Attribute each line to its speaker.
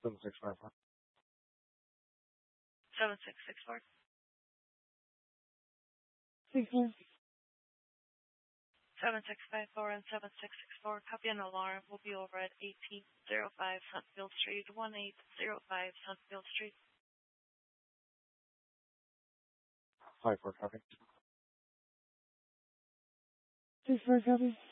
Speaker 1: 7654.
Speaker 2: 7664. 7654 and 7664. Copy and alarm will be over at 1805 Huntfield Street, 1805 Huntfield Street.
Speaker 1: 54 copy.
Speaker 3: 64 copy.